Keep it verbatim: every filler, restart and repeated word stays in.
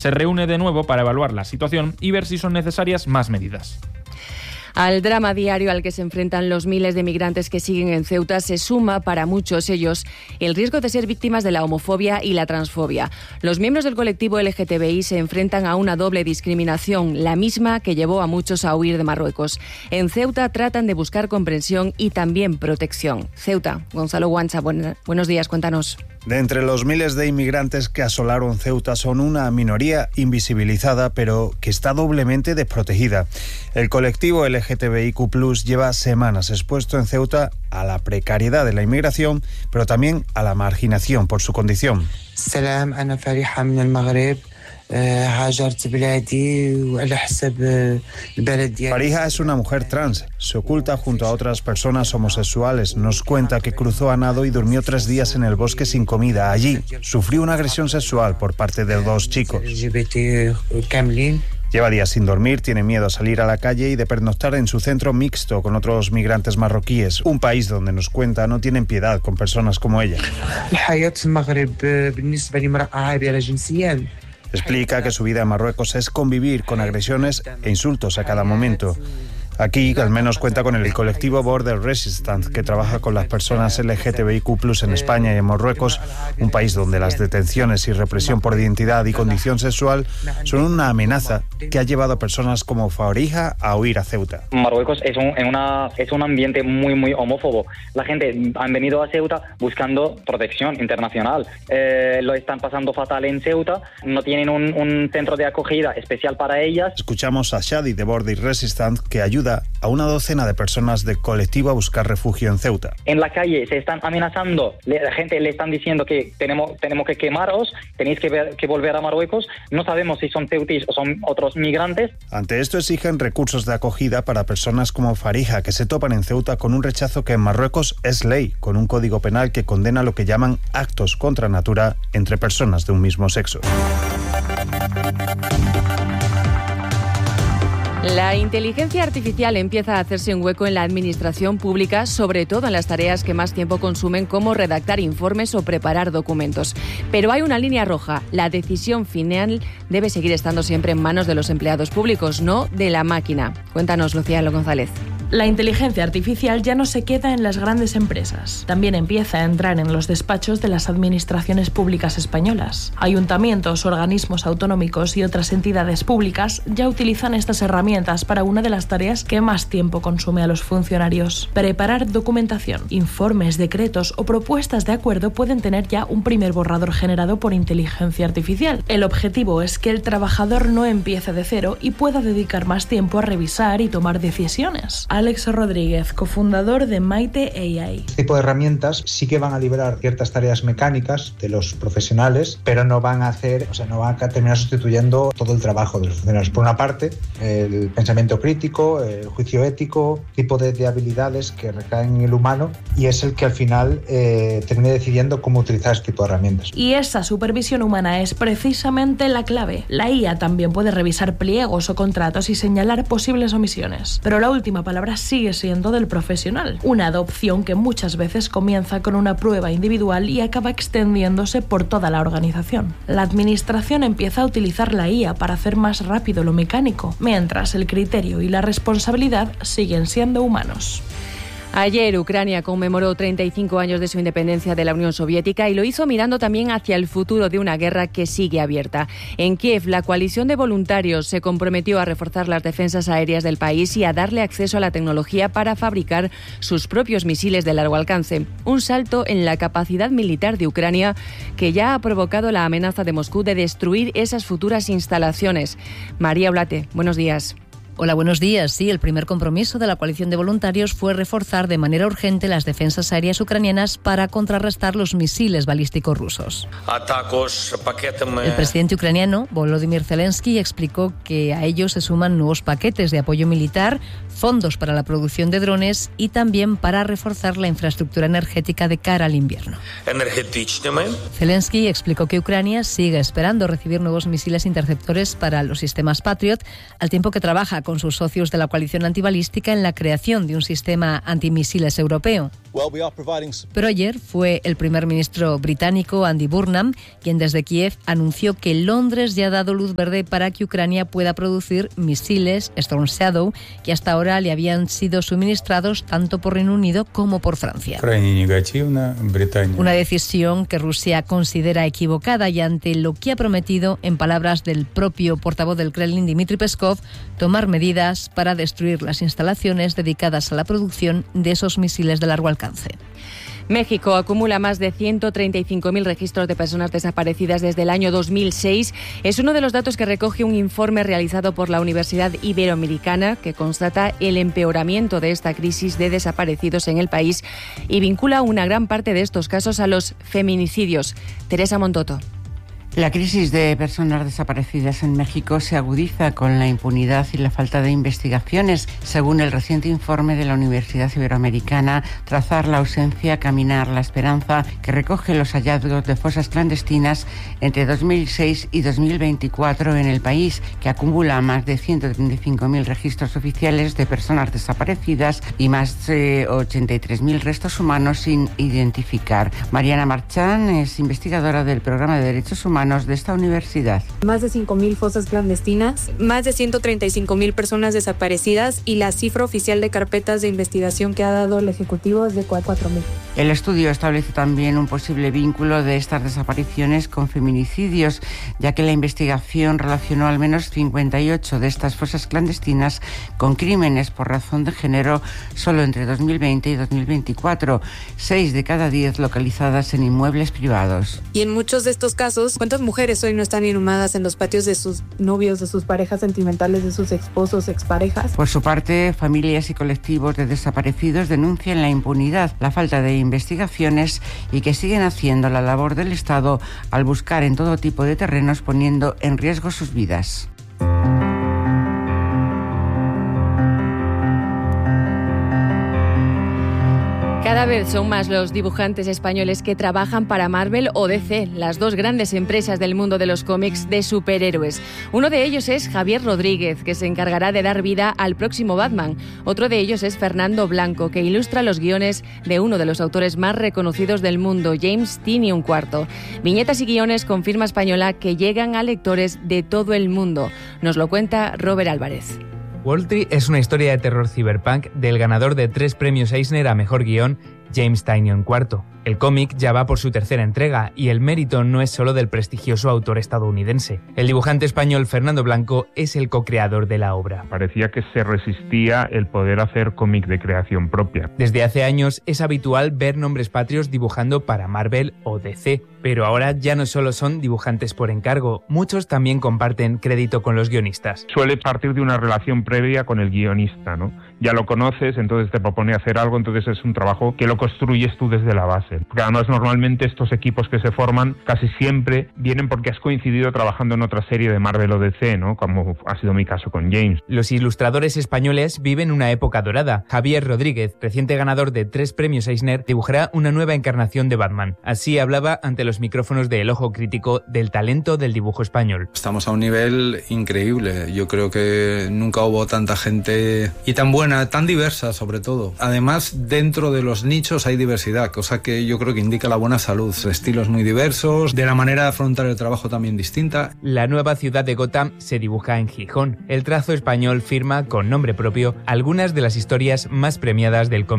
se reúne de nuevo para evaluar la situación y ver si son necesarias más medidas. Al drama diario al que se enfrentan los miles de migrantes que siguen en Ceuta se suma, para muchos ellos, el riesgo de ser víctimas de la homofobia y la transfobia. Los miembros del colectivo L G T B I se enfrentan a una doble discriminación, la misma que llevó a muchos a huir de Marruecos. En Ceuta tratan de buscar comprensión y también protección. Ceuta, Gonzalo Guancha, buen, buenos días, cuéntanos. De entre los miles de inmigrantes que asolaron Ceuta son una minoría invisibilizada, pero que está doblemente desprotegida. El colectivo L G T B I Q plus, lleva semanas expuesto en Ceuta a la precariedad de la inmigración, pero también a la marginación por su condición. Salam, ana Fariha min al-Maghreb. Fariha es una mujer trans. Se oculta junto a otras personas homosexuales. Nos cuenta que cruzó a nado y durmió tres días en el bosque sin comida. Allí sufrió una agresión sexual por parte de dos chicos. Lleva días sin dormir, tiene miedo a salir a la calle y de pernoctar en su centro mixto con otros migrantes marroquíes. Un país donde, nos cuenta, no tienen piedad con personas como ella. Explica que su vida en Marruecos es convivir con agresiones e insultos a cada momento. Aquí, al menos, cuenta con el colectivo Border Resistance, que trabaja con las personas L G T B I Q plus, en España y en Marruecos, un país donde las detenciones y represión por identidad y condición sexual son una amenaza que ha llevado a personas como Fariha a huir a Ceuta. Marruecos es un, en una, es un ambiente muy, muy homófobo. La gente han venido a Ceuta buscando protección internacional. Eh, lo están pasando fatal en Ceuta, no tienen un, un centro de acogida especial para ellas. Escuchamos a Shadi de Border Resistance, que ayuda a una docena de personas del colectivo a buscar refugio en Ceuta. En la calle se están amenazando, la gente le están diciendo que tenemos, tenemos que quemaros, tenéis que, ver, que volver a Marruecos. No sabemos si son ceutíes o son otros migrantes. Ante esto exigen recursos de acogida para personas como Fariha, que se topan en Ceuta con un rechazo que en Marruecos es ley, con un código penal que condena lo que llaman actos contra natura entre personas de un mismo sexo. La inteligencia artificial empieza a hacerse un hueco en la administración pública, sobre todo en las tareas que más tiempo consumen, como redactar informes o preparar documentos. Pero hay una línea roja. La decisión final debe seguir estando siempre en manos de los empleados públicos, no de la máquina. Cuéntanos, Lucía González. La inteligencia artificial ya no se queda en las grandes empresas. También empieza a entrar en los despachos de las administraciones públicas españolas. Ayuntamientos, organismos autonómicos y otras entidades públicas ya utilizan estas herramientas para una de las tareas que más tiempo consume a los funcionarios. Preparar documentación, informes, decretos o propuestas de acuerdo pueden tener ya un primer borrador generado por inteligencia artificial. El objetivo es que el trabajador no empiece de cero y pueda dedicar más tiempo a revisar y tomar decisiones. Alex Rodríguez, cofundador de Maite A I. Este tipo de herramientas sí que van a liberar ciertas tareas mecánicas de los profesionales, pero no van a hacer, o sea, no van a terminar sustituyendo todo el trabajo de los funcionarios. Por una parte, el pensamiento crítico, el juicio ético, tipo de, de habilidades que recaen en el humano, y es el que al final eh, termina decidiendo cómo utilizar este tipo de herramientas. Y esa supervisión humana es precisamente la clave. La I A también puede revisar pliegos o contratos y señalar posibles omisiones, pero la última palabra sigue siendo del profesional. Una adopción que muchas veces comienza con una prueba individual y acaba extendiéndose por toda la organización. La administración empieza a utilizar la I A para hacer más rápido lo mecánico, mientras el criterio y la responsabilidad siguen siendo humanos. Ayer Ucrania conmemoró treinta y cinco años de su independencia de la Unión Soviética y lo hizo mirando también hacia el futuro de una guerra que sigue abierta. En Kiev, la coalición de voluntarios se comprometió a reforzar las defensas aéreas del país y a darle acceso a la tecnología para fabricar sus propios misiles de largo alcance. Un salto en la capacidad militar de Ucrania que ya ha provocado la amenaza de Moscú de destruir esas futuras instalaciones. María Olate, buenos días. Hola, buenos días. Sí, el primer compromiso de la coalición de voluntarios fue reforzar de manera urgente las defensas aéreas ucranianas para contrarrestar los misiles balísticos rusos. El presidente ucraniano, Volodymyr Zelensky, explicó que a ellos se suman nuevos paquetes de apoyo militar, fondos para la producción de drones y también para reforzar la infraestructura energética de cara al invierno. Zelensky explicó que Ucrania sigue esperando recibir nuevos misiles interceptores para los sistemas Patriot, al tiempo que trabaja con sus socios de la coalición antibalística en la creación de un sistema antimisiles europeo. Pero ayer fue el primer ministro británico Andy Burnham quien desde Kiev anunció que Londres ya ha dado luz verde para que Ucrania pueda producir misiles Storm Shadow que hasta ahora le habían sido suministrados tanto por Reino Unido como por Francia. Una decisión que Rusia considera equivocada y ante lo que ha prometido, en palabras del propio portavoz del Kremlin, Dmitry Peskov, tomar medidas para destruir las instalaciones dedicadas a la producción de esos misiles de largo alcance. México acumula más de ciento treinta y cinco mil registros de personas desaparecidas desde el año dos mil seis. Es uno de los datos que recoge un informe realizado por la Universidad Iberoamericana que constata el empeoramiento de esta crisis de desaparecidos en el país y vincula una gran parte de estos casos a los feminicidios. Teresa Montoto. La crisis de personas desaparecidas en México se agudiza con la impunidad y la falta de investigaciones. Según el reciente informe de la Universidad Iberoamericana, Trazar la ausencia, caminar la esperanza, que recoge los hallazgos de fosas clandestinas entre dos mil seis y dos mil veinticuatro en el país, que acumula más de ciento treinta y cinco mil registros oficiales de personas desaparecidas y más de ochenta y tres mil restos humanos sin identificar. Mariana Marchán es investigadora del Programa de Derechos Humanos de esta universidad. Más de cinco mil fosas clandestinas, más de ciento treinta y cinco mil personas desaparecidas y la cifra oficial de carpetas de investigación que ha dado el Ejecutivo es de cuatro mil. El estudio establece también un posible vínculo de estas desapariciones con feminicidios, ya que la investigación relacionó al menos cincuenta y ocho de estas fosas clandestinas con crímenes por razón de género solo entre dos mil veinte y dos mil veinticuatro, seis de cada diez localizadas en inmuebles privados. Y en muchos de estos casos, ¿cuántas mujeres hoy no están inhumadas en los patios de sus novios, de sus parejas sentimentales, de sus esposos, exparejas? Por su parte, familias y colectivos de desaparecidos denuncian la impunidad, la falta de investigaciones y que siguen haciendo la labor del Estado al buscar en todo tipo de terrenos poniendo en riesgo sus vidas. Cada vez son más los dibujantes españoles que trabajan para Marvel o D C, las dos grandes empresas del mundo de los cómics de superhéroes. Uno de ellos es Javier Rodríguez, que se encargará de dar vida al próximo Batman. Otro de ellos es Fernando Blanco, que ilustra los guiones de uno de los autores más reconocidos del mundo, James Tynion cuarto. Viñetas y guiones con firma española que llegan a lectores de todo el mundo. Nos lo cuenta Robert Álvarez. Wall Street es una historia de terror cyberpunk del ganador de tres premios Eisner a Mejor Guión, James Tynion cuarto. El cómic ya va por su tercera entrega y el mérito no es solo del prestigioso autor estadounidense. El dibujante español Fernando Blanco es el co-creador de la obra. Parecía que se resistía el poder hacer cómic de creación propia. Desde hace años es habitual ver nombres patrios dibujando para Marvel o D C, pero ahora ya no solo son dibujantes por encargo, muchos también comparten crédito con los guionistas. Suele partir de una relación previa con el guionista, ¿no? Ya lo conoces, entonces te propone hacer algo, entonces es un trabajo que lo construyes tú desde la base. Porque además normalmente estos equipos que se forman casi siempre vienen porque has coincidido trabajando en otra serie de Marvel o D C, ¿no? Como ha sido mi caso con James. Los ilustradores españoles viven una época dorada. Javier Rodríguez, reciente ganador de tres premios Eisner, dibujará una nueva encarnación de Batman. Así hablaba ante los micrófonos de El Ojo Crítico del talento del dibujo español. Estamos a un nivel increíble. Yo creo que nunca hubo tanta gente y tan buena, tan diversa sobre todo. Además, dentro de los nichos hay diversidad, cosa que yo creo que indica la buena salud. Estilos muy diversos, de la manera de afrontar el trabajo también distinta. La nueva ciudad de Gotham se dibuja en Gijón. El trazo español firma con nombre propio algunas de las historias más premiadas del cómic